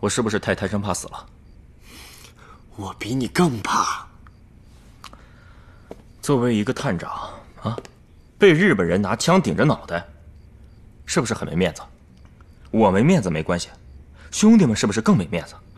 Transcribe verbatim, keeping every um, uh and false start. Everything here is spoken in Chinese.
我是不是太贪生怕死了？ 我比你更怕。 作为一个探长啊，被日本人拿枪顶着脑袋，是不是很没面子？我没面子没关系，兄弟们是不是更没面子？